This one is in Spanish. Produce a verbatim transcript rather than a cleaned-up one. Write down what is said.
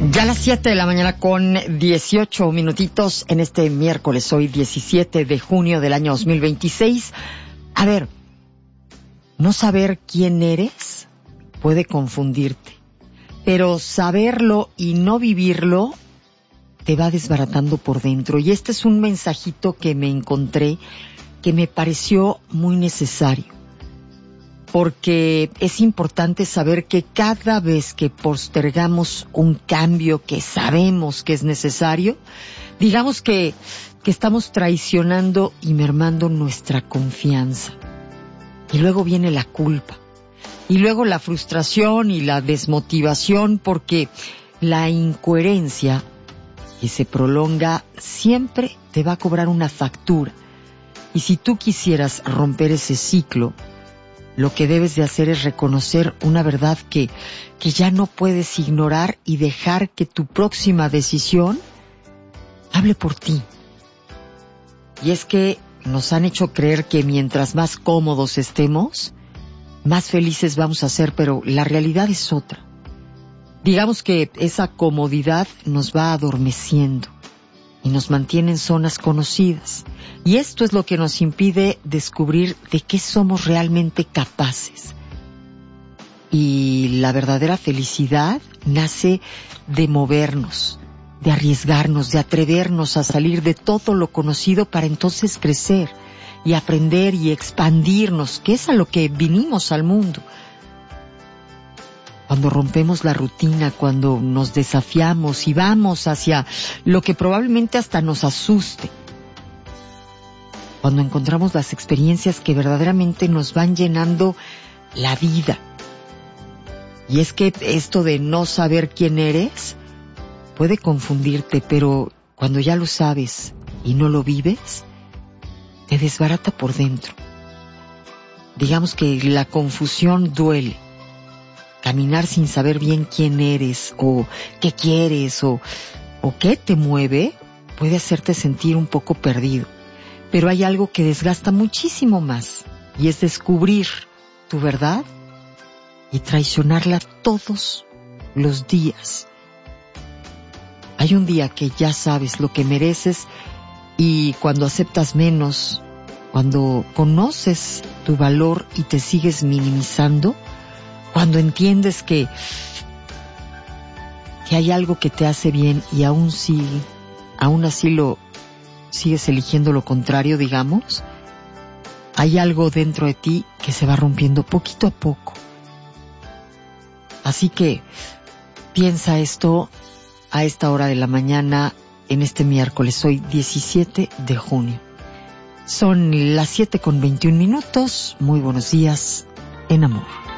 Ya a las siete de la mañana con dieciocho minutitos en este miércoles, hoy diecisiete de junio del año dos mil veintiséis. A ver, no saber quién eres puede confundirte, pero saberlo y no vivirlo te va desbaratando por dentro. Y este es un mensajito que me encontré que me pareció muy necesario, porque es importante saber que cada vez que postergamos un cambio que sabemos que es necesario, digamos que, que estamos traicionando y mermando nuestra confianza. Y luego viene la culpa, y luego la frustración y la desmotivación, porque la incoherencia que se prolonga siempre te va a cobrar una factura. Y si tú quisieras romper ese ciclo, lo que debes de hacer es reconocer una verdad que, que ya no puedes ignorar y dejar que tu próxima decisión hable por ti. Y es que nos han hecho creer que mientras más cómodos estemos, más felices vamos a ser, pero la realidad es otra. Digamos que esa comodidad nos va adormeciendo y nos mantiene en zonas conocidas. Y esto es lo que nos impide descubrir de qué somos realmente capaces. Y la verdadera felicidad nace de movernos, de arriesgarnos, de atrevernos a salir de todo lo conocido para entonces crecer y aprender y expandirnos, que es a lo que vinimos al mundo. Cuando rompemos la rutina, cuando nos desafiamos y vamos hacia lo que probablemente hasta nos asuste, cuando encontramos las experiencias que verdaderamente nos van llenando la vida. Y es que esto de no saber quién eres puede confundirte, pero cuando ya lo sabes y no lo vives, te desbarata por dentro. Digamos que la confusión duele. Caminar sin saber bien quién eres o qué quieres o, o qué te mueve puede hacerte sentir un poco perdido. Pero hay algo que desgasta muchísimo más, y es descubrir tu verdad y traicionarla todos los días. Hay un día que ya sabes lo que mereces, y cuando aceptas menos, cuando conoces tu valor y te sigues minimizando, cuando entiendes que, que hay algo que te hace bien y aún sigue, aún así lo sigues eligiendo lo contrario, digamos, hay algo dentro de ti que se va rompiendo poquito a poco. Así que piensa esto a esta hora de la mañana en este miércoles, hoy diecisiete de junio. Son las siete con veintiún minutos. Muy buenos días en amor.